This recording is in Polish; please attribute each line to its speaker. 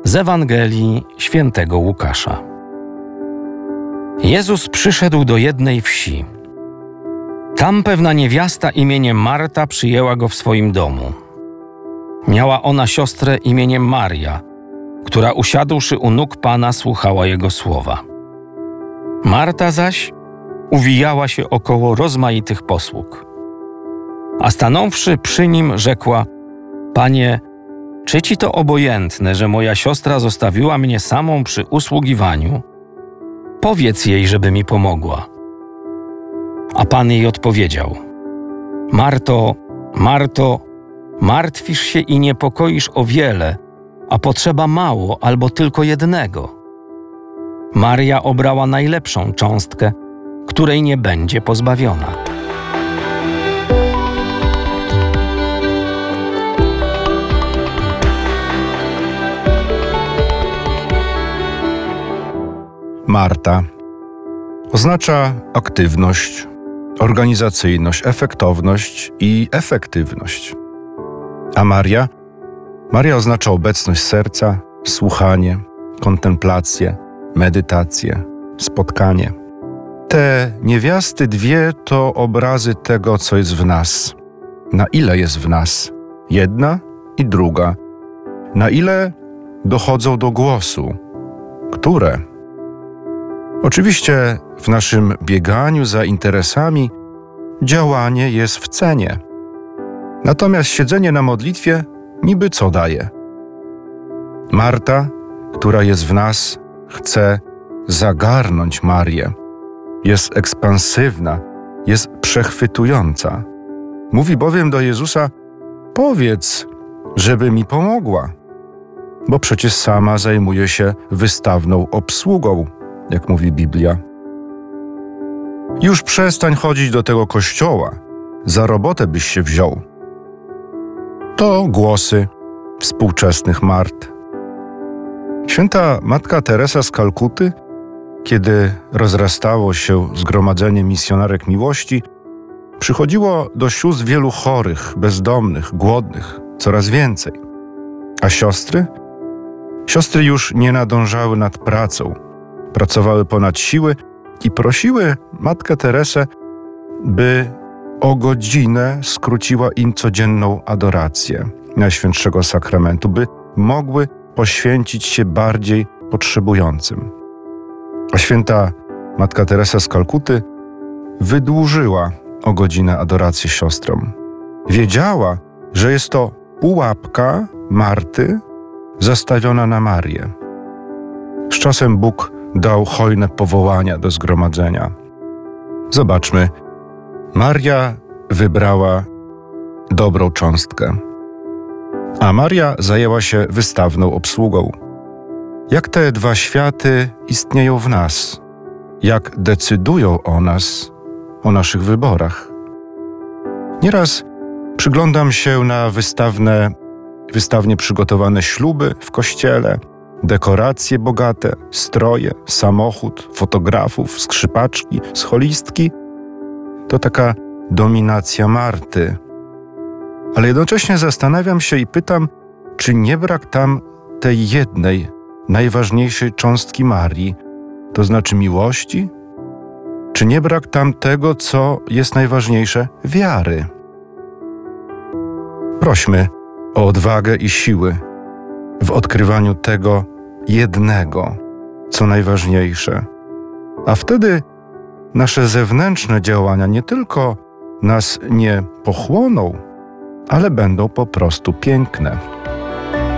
Speaker 1: Z Ewangelii Świętego Łukasza. Jezus przyszedł do jednej wsi. Tam pewna niewiasta imieniem Marta przyjęła go w swoim domu. Miała ona siostrę imieniem Maria, która usiadłszy u nóg Pana słuchała Jego słowa. Marta zaś uwijała się około rozmaitych posług. A stanąwszy przy nim, rzekła: Panie, czy Ci to obojętne, że moja siostra zostawiła mnie samą przy usługiwaniu? Powiedz jej, żeby mi pomogła. A Pan jej odpowiedział: Marto, Marto, martwisz się i niepokoisz o wiele, a potrzeba mało albo tylko jednego. Maria obrała najlepszą cząstkę, której nie będzie pozbawiona.
Speaker 2: Marta oznacza aktywność, organizacyjność, efektowność i efektywność. A Maria? Maria oznacza obecność serca, słuchanie, kontemplację, medytację, spotkanie. Te niewiasty dwie to obrazy tego, co jest w nas. Na ile jest w nas jedna i druga? Na ile dochodzą do głosu? Które? Oczywiście w naszym bieganiu za interesami działanie jest w cenie. Natomiast siedzenie na modlitwie niby co daje? Marta, która jest w nas, chce zagarnąć Marię. Jest ekspansywna, jest przechwytująca. Mówi bowiem do Jezusa: powiedz, żeby mi pomogła. Bo przecież sama zajmuje się wystawną obsługą, jak mówi Biblia. Już przestań chodzić do tego kościoła, za robotę byś się wziął. To głosy współczesnych Mart. Święta Matka Teresa z Kalkuty, kiedy rozrastało się zgromadzenie misjonarek miłości, przychodziło do sióstr wielu chorych, bezdomnych, głodnych, coraz więcej. A siostry? Siostry już nie nadążały nad pracą. Pracowały ponad siły i prosiły Matkę Teresę, by o godzinę skróciła im codzienną adorację Najświętszego Sakramentu, by mogły poświęcić się bardziej potrzebującym. A święta Matka Teresa z Kalkuty wydłużyła o godzinę adorację siostrom. Wiedziała, że jest to pułapka Marty zastawiona na Marię. Z czasem Bóg dał hojne powołania do zgromadzenia. Zobaczmy, Maria wybrała dobrą cząstkę, a Maria zajęła się wystawną obsługą. Jak te dwa światy istnieją w nas? Jak decydują o nas, o naszych wyborach? Nieraz przyglądam się na wystawnie przygotowane śluby w kościele, dekoracje bogate, stroje, samochód, fotografów, skrzypaczki, scholistki. To taka dominacja Marty. Ale jednocześnie zastanawiam się i pytam, czy nie brak tam tej jednej, najważniejszej cząstki Marii, to znaczy miłości? Czy nie brak tam tego, co jest najważniejsze, wiary? Prośmy o odwagę i siły w odkrywaniu tego jednego, co najważniejsze. A wtedy nasze zewnętrzne działania nie tylko nas nie pochłoną, ale będą po prostu piękne.